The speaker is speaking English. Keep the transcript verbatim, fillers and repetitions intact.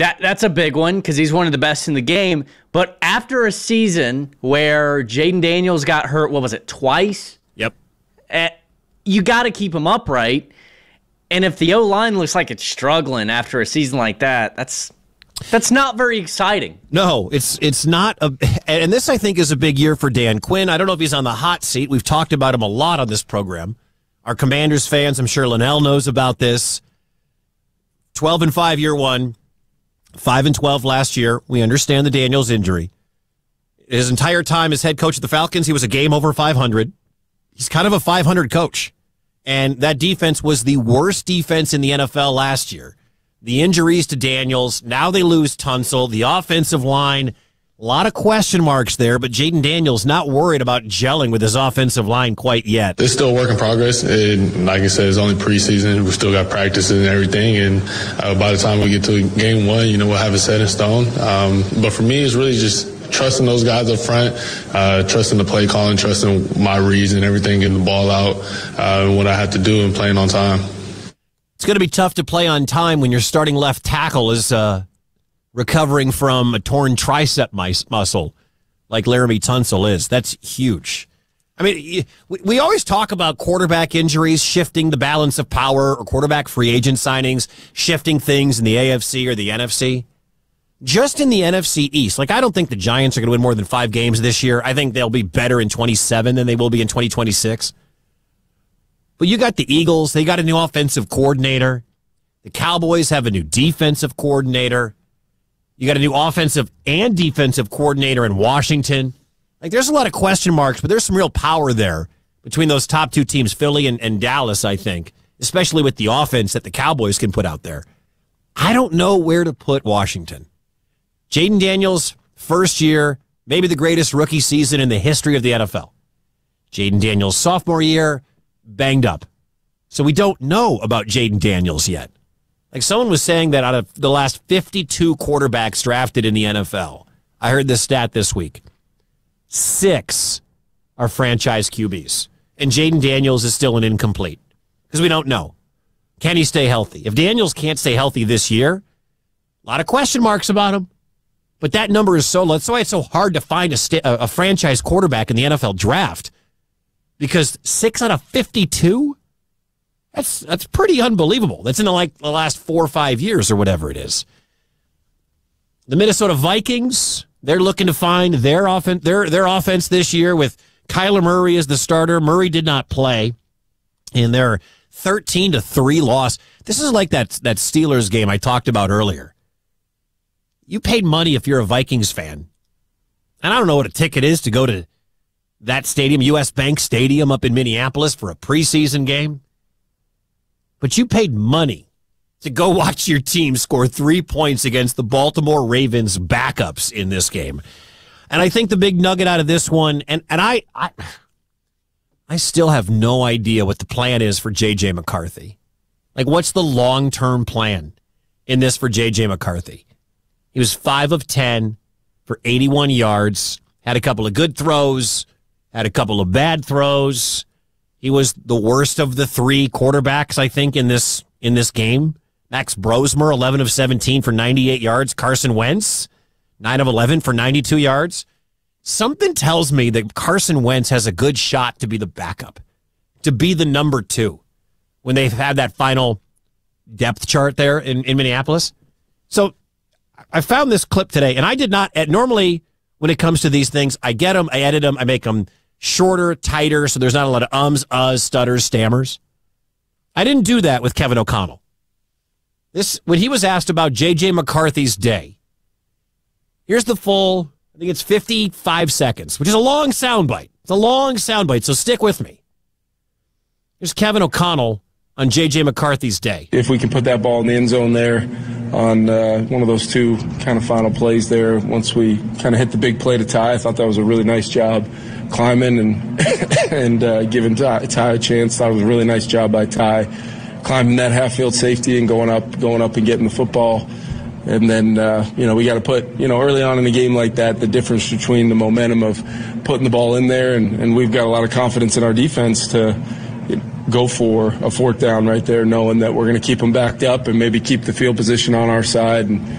That That's a big one because he's one of the best in the game. But after a season where Jayden Daniels got hurt, what was it, twice? Yep. Uh, you got to keep him upright. And if the O-line looks like it's struggling after a season like that, that's that's not very exciting. No, it's it's not. A, and this, I think, is a big year for Dan Quinn. I don't know if he's on the hot seat. We've talked about him a lot on this program. Our Commanders fans, I'm sure Linnell knows about this. twelve and five year one, five and twelve last year. We understand the Daniels injury. His entire time as head coach of the Falcons, he was a game over five hundred. He's kind of a five hundred coach. And that defense was the worst defense in the N F L last year. The injuries to Daniels, now they lose Tunsil. The offensive line, a lot of question marks there, but Jayden Daniels not worried about gelling with his offensive line quite yet. It's still a work in progress. And like I said, it's only preseason. We've still got practices and everything. And uh, by the time we get to game one, you know, we'll have it set in stone. Um, but for me, it's really just trusting those guys up front, uh, trusting the play calling, trusting my reads and everything, getting the ball out, uh, and what I have to do and playing on time. It's going to be tough to play on time when your starting left tackle is uh, recovering from a torn tricep muscle like Laramie Tunsil is. That's huge. I mean, we always talk about quarterback injuries shifting the balance of power, or quarterback free agent signings shifting things in the A F C or the N F C. Just in the N F C East, like I don't think the Giants are going to win more than five games this year. I think they'll be better in twenty-seven than they will be in twenty twenty-six. But you got the Eagles. They got a new offensive coordinator. The Cowboys have a new defensive coordinator. You got a new offensive and defensive coordinator in Washington. Like there's a lot of question marks, but there's some real power there between those top two teams, Philly and, and Dallas, I think, especially with the offense that the Cowboys can put out there. I don't know where to put Washington. Jayden Daniels, first year, maybe the greatest rookie season in the history of the N F L. Jayden Daniels' sophomore year, banged up. So we don't know about Jayden Daniels yet. Like someone was saying that out of the last fifty-two quarterbacks drafted in the N F L, I heard this stat this week, six are franchise Q Bs. And Jayden Daniels is still an incomplete because we don't know. Can he stay healthy? If Daniels can't stay healthy this year, a lot of question marks about him. But that number is so low. That's why it's so hard to find a, st- a franchise quarterback in the N F L draft. Because six out of fifty-two? That's that's pretty unbelievable. That's in the, like the last four or five years or whatever it is. The Minnesota Vikings, they're looking to find their offense, their, their offense this year with Kyler Murray as the starter. Murray did not play in their thirteen to three loss. This is like that, that Steelers game I talked about earlier. You paid money if you're a Vikings fan. And I don't know what a ticket is to go to that stadium, U S Bank Stadium up in Minneapolis for a preseason game. But you paid money to go watch your team score three points against the Baltimore Ravens backups in this game. And I think the big nugget out of this one, and, and I, I I still have no idea what the plan is for J J McCarthy. Like, what's the long-term plan in this for J J McCarthy? He was five of ten for eighty-one yards, had a couple of good throws, had a couple of bad throws. He was the worst of the three quarterbacks, I think, in this in this game. Max Brosmer, eleven of seventeen for ninety-eight yards. Carson Wentz, nine of eleven for ninety-two yards. Something tells me that Carson Wentz has a good shot to be the backup, to be the number two when they've had that final depth chart there in, in Minneapolis. So I found this clip today, and I did not, normally when it comes to these things, I get them, I edit them, I make them shorter, tighter, so there's not a lot of ums, uhs, stutters, stammers. I didn't do that with Kevin O'Connell. This, when he was asked about J J McCarthy's day, here's the full, I think it's fifty-five seconds, which is a long soundbite. It's a long soundbite, so stick with me. Here's Kevin O'Connell on J J McCarthy's day. If we can put that ball in the end zone there on uh, one of those two kind of final plays there, once we kind of hit the big play to Ty, I thought that was a really nice job climbing and and uh, giving Ty, Ty a chance. Thought it was a really nice job by Ty climbing that half field safety and going up, going up and getting the football. And then, uh, you know, we got to put, you know, early on in a game like that, the difference between the momentum of putting the ball in there, and, and we've got a lot of confidence in our defense to go for a fourth down right there, knowing that we're going to keep them backed up and maybe keep the field position on our side. And